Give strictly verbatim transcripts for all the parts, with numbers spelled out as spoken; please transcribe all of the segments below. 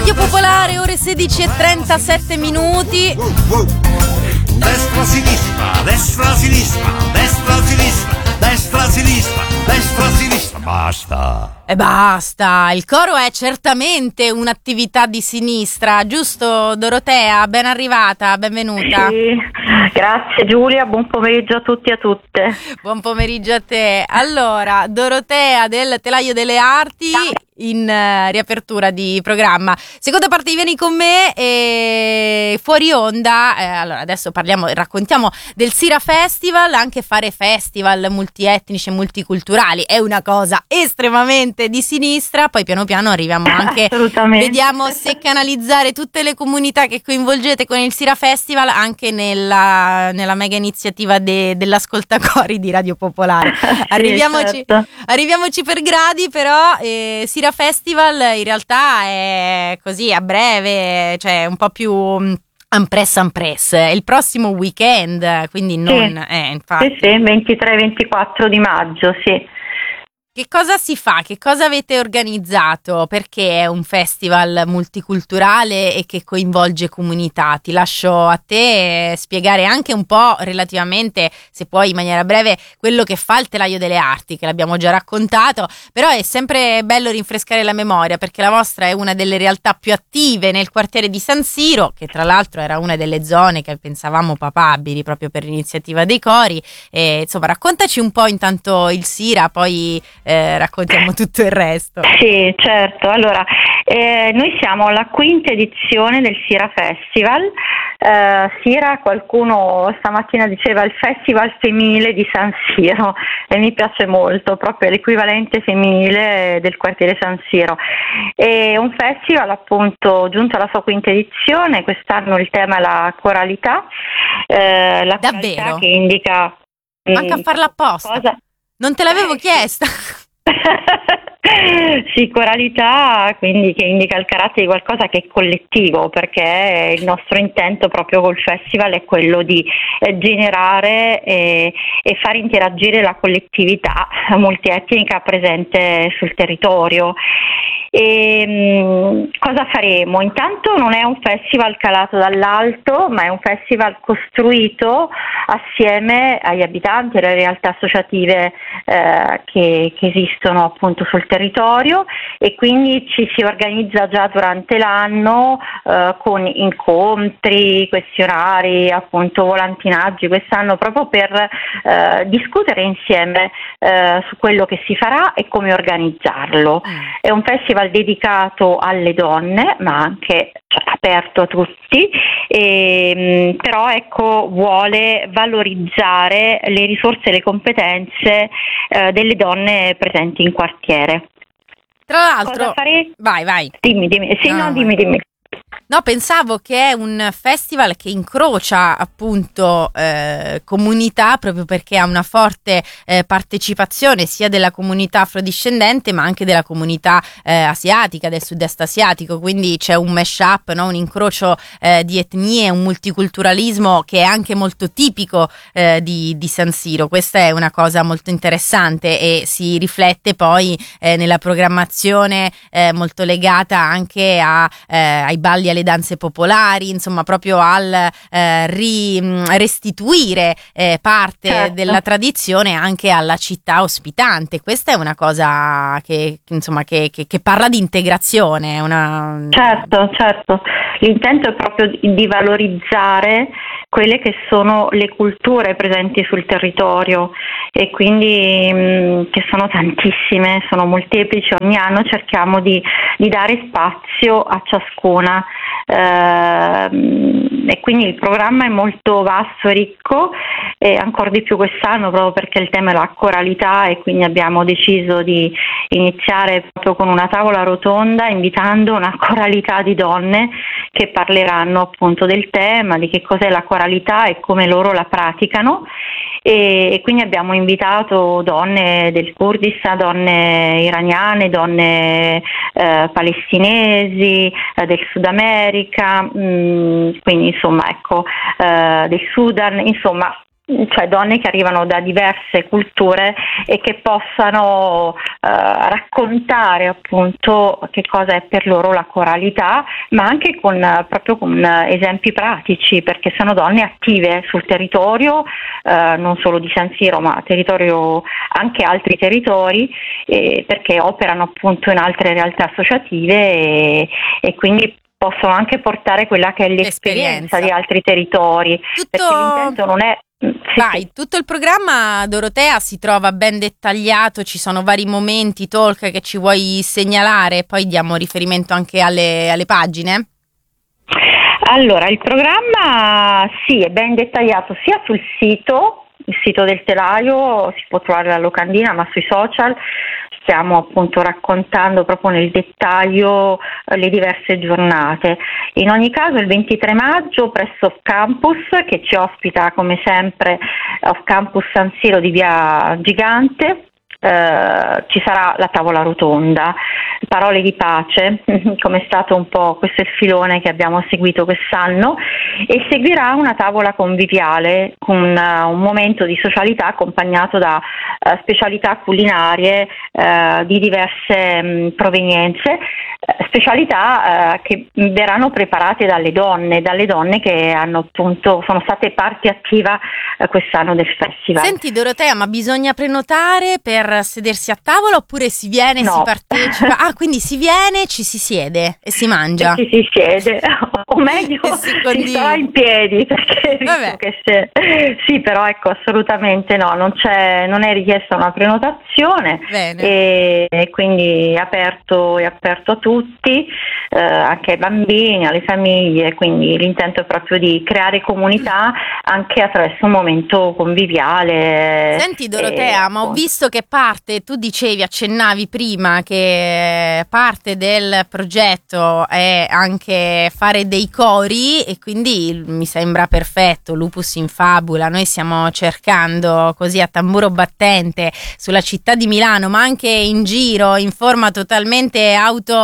Radio Popolare, ore sedici e trentasette minuti. Destra, sinistra, destra, sinistra, destra, sinistra, destra, sinistra, destra, sinistra. Basta. E basta, il coro è certamente un'attività di sinistra, giusto Dorotea? Ben arrivata, benvenuta. Sì, grazie Giulia, buon pomeriggio a tutti e a tutte. Buon pomeriggio a te. Allora, Dorotea del Telaio delle Arti in uh, riapertura di programma. Seconda parte di Vieni con me e fuori onda. Eh, allora, adesso parliamo e raccontiamo del Sira Festival. Anche fare festival multietnici e multiculturali è una cosa estremamente di sinistra. Poi piano piano arriviamo anche, vediamo se canalizzare tutte le comunità che coinvolgete con il Sira Festival anche nella, nella mega iniziativa de, dell'Ascoltacori di Radio Popolare. Arriviamoci, certo. arriviamoci per gradi, però eh, Sira Festival in realtà è così a breve, cioè un po' più ampress ampress, il prossimo weekend, quindi non sì. eh, infatti. Sì, sì, ventitré ventiquattro di maggio, sì. Che cosa si fa? Che cosa avete organizzato? Perché è un festival multiculturale e che coinvolge comunità. Ti lascio a te spiegare anche un po' relativamente, se puoi in maniera breve, quello che fa il Telaio delle Arti, che l'abbiamo già raccontato, però è sempre bello rinfrescare la memoria perché la vostra è una delle realtà più attive nel quartiere di San Siro, che tra l'altro era una delle zone che pensavamo papabili proprio per l'iniziativa dei cori. E, insomma, raccontaci un po' intanto il Sira, poi Eh, raccontiamo tutto il resto. Sì, certo. Allora, eh, noi siamo alla quinta edizione del Sira Festival. Eh, Sira, qualcuno stamattina diceva il festival femminile di San Siro e mi piace molto, proprio l'equivalente femminile del quartiere San Siro. È un festival appunto giunto alla sua quinta edizione, quest'anno il tema è la coralità, eh, la Davvero? coralità che indica... Manca a farla apposta. Cosa? Non te l'avevo Eh, chiesta. Sì, coralità, quindi che indica il carattere di qualcosa che è collettivo, perché il nostro intento proprio col festival è quello di eh, generare e, e far interagire la collettività multietnica presente sul territorio. E, mh, cosa faremo? Intanto non è un festival calato dall'alto, ma è un festival costruito assieme agli abitanti e alle realtà associative eh, che, che esistono appunto sul territorio, e quindi ci si organizza già durante l'anno eh, con incontri, questionari, appunto volantinaggi quest'anno proprio per eh, discutere insieme eh, su quello che si farà e come organizzarlo. È un festival dedicato alle donne, ma anche cioè, aperto a tutti, e, però ecco vuole valorizzare le risorse e le competenze eh, delle donne presenti in quartiere. Tra l'altro, Cosa fare? vai, vai. Dimmi, dimmi. Sì, no, No, dimmi, dimmi. No, pensavo che è un festival che incrocia appunto eh, comunità, proprio perché ha una forte eh, partecipazione sia della comunità afrodiscendente ma anche della comunità eh, asiatica, del sud-est asiatico, quindi c'è un mash-up, no? Un incrocio eh, di etnie, un multiculturalismo che è anche molto tipico eh, di, di San Siro. Questa è una cosa molto interessante e si riflette poi eh, nella programmazione eh, molto legata anche a, eh, ai balli, alle danze popolari, insomma proprio al eh, ri, restituire eh, parte certo. della tradizione anche alla città ospitante. Questa è una cosa che insomma che, che, che parla di integrazione. Una... Certo, certo. L'intento è proprio di valorizzare quelle che sono le culture presenti sul territorio e quindi mh, che sono tantissime, sono molteplici, ogni anno cerchiamo di, di dare spazio a ciascuna eh, e quindi il programma è molto vasto e ricco, e ancora di più quest'anno proprio perché il tema è la coralità, e quindi abbiamo deciso di iniziare proprio con una tavola rotonda invitando una coralità di donne che parleranno appunto del tema, di che cos'è la coralità e come loro la praticano, e quindi abbiamo invitato donne del Kurdistan, donne iraniane, donne eh, palestinesi, eh, del Sud America, mh, quindi insomma ecco eh, del Sudan, insomma cioè donne che arrivano da diverse culture e che possano eh, raccontare appunto che cosa è per loro la coralità, ma anche con proprio con esempi pratici, perché sono donne attive sul territorio, eh, non solo di San Siro, ma territorio anche altri territori, eh, perché operano appunto in altre realtà associative e, e quindi possono anche portare quella che è l'esperienza, l'esperienza di altri territori. Tutto... perché l'intento non è Sì, Vai, sì. tutto il programma, Dorotea, si trova ben dettagliato, ci sono vari momenti, talk che ci vuoi segnalare, poi diamo riferimento anche alle, alle pagine? Allora, il programma sì, è ben dettagliato sia sul sito, il sito del telaio, si può trovare la locandina, ma sui social stiamo appunto raccontando proprio nel dettaglio eh, le diverse giornate. In ogni caso il ventitré maggio presso Off Campus, che ci ospita come sempre Off Campus San Siro di via Gigante, eh, ci sarà la tavola rotonda, parole di pace, come è stato un po', questo è il filone che abbiamo seguito quest'anno, e seguirà una tavola conviviale, un, un momento di socialità accompagnato da uh, specialità culinarie uh, di diverse um, provenienze, uh, specialità uh, che verranno preparate dalle donne, dalle donne che hanno appunto, sono state parte attiva uh, quest'anno del festival. Senti Dorotea, ma bisogna prenotare per sedersi a tavola oppure si viene, no. si partecipa? Ah, quindi si viene, ci si siede e si mangia. E ci si siede, o meglio si, si sta in piedi, perché Vabbè. che se... sì, però ecco, assolutamente no, non c'è, non è richiesta una prenotazione. Bene. E, e quindi è aperto, è aperto a tutti, eh, anche ai bambini, alle famiglie, quindi l'intento è proprio di creare comunità anche attraverso un momento conviviale. Senti Dorotea, e, ma ho visto che parte, tu dicevi, accennavi prima che parte del progetto è anche fare dei cori e quindi mi sembra perfetto, Lupus in Fabula. Noi stiamo cercando così a tamburo battente sulla città di Milano, ma anche in giro in forma totalmente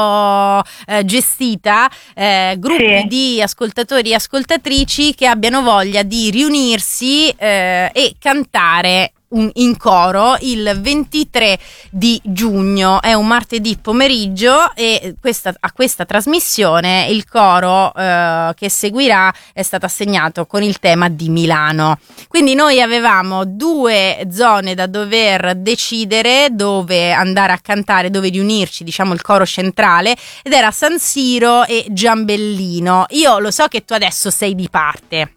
autogestita, eh, gruppi Sì. di ascoltatori e ascoltatrici che abbiano voglia di riunirsi eh, e cantare un, in coro il ventitré di giugno. È un martedì pomeriggio e questa, a questa trasmissione il coro eh, che seguirà è stato assegnato con il tema di Milano. Quindi noi avevamo due zone da dover decidere dove andare a cantare, dove riunirci, diciamo il coro centrale, ed era San Siro e Giambellino. Io lo so che tu adesso sei di parte,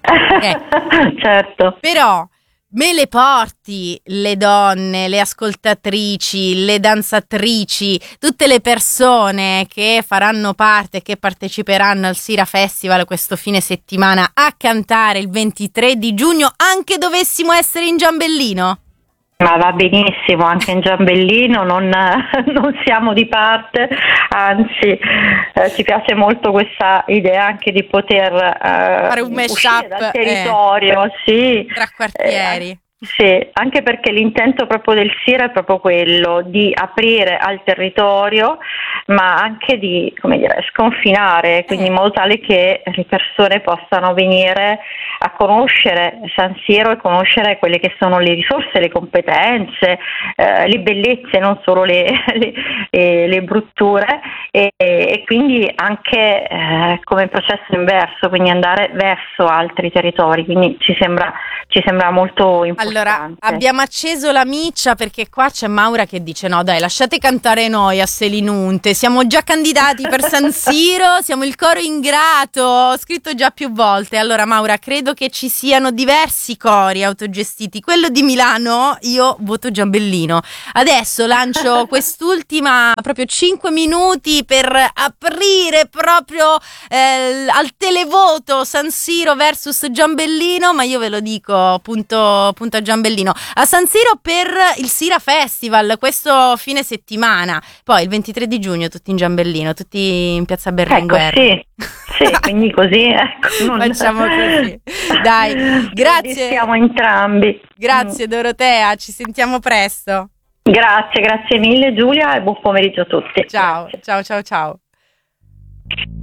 eh. certo, però me le porti le donne, le ascoltatrici, le danzatrici, tutte le persone che faranno parte, che parteciperanno al Sira Festival questo fine settimana a cantare il ventitré di giugno, anche dovessimo essere in Giambellino? Ma va benissimo, anche in Giambellino non, non siamo di parte, anzi eh, ci piace molto questa idea anche di poter eh, fare un uscire mashup dal territorio, eh, sì, tra quartieri. Eh, sì, anche perché l'intento proprio del Sira è proprio quello di aprire al territorio, ma anche di, come dire, sconfinare, quindi in modo tale che le persone possano venire a conoscere San Siro e conoscere quelle che sono le risorse, le competenze, eh, le bellezze, non solo le, le, le, le brutture, e, e quindi anche eh, come processo inverso, quindi andare verso altri territori, quindi ci sembra, ci sembra molto importante. Allora, abbiamo acceso la miccia perché qua c'è Maura che dice no dai, lasciate cantare noi a Selinunte, siamo già candidati per San Siro, siamo il coro ingrato, ho scritto già più volte. Allora Maura, credo che ci siano diversi cori autogestiti, quello di Milano io voto Giambellino. Adesso lancio quest'ultima proprio cinque minuti per aprire proprio eh, al televoto San Siro versus Giambellino, ma io ve lo dico punto, punto a Giambellino, a San Siro per il Sira Festival questo fine settimana, poi il ventitré di giugno tutti in Giambellino, tutti in piazza Berlinguer. Ecco, sì, sì, quindi così ecco, non... facciamo così. Dai, grazie. Siamo entrambi. Grazie Dorotea, ci sentiamo presto. Grazie, grazie mille Giulia e buon pomeriggio a tutti. Ciao, Grazie. ciao, ciao, ciao.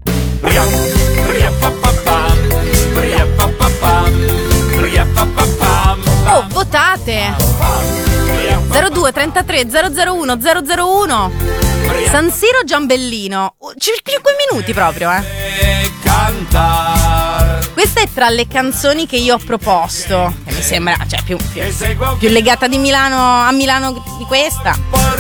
Ria, ria, pa, pa, pa. Ria, pa, pa, pa. Ria, pa, pa, pa. Oh, votate! zero due trentatré zero zero uno zero zero uno San Siro Giambellino. cinque minuti proprio, eh. Questa è tra le canzoni che io ho proposto, che mi sembra, cioè, più, più, più legata di Milano a Milano di questa.